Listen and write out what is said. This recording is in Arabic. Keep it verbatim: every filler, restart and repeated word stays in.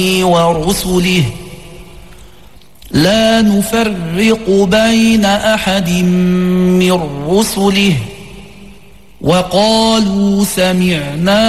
ورسله لا نفرق بين أحد من رسله وقالوا سمعنا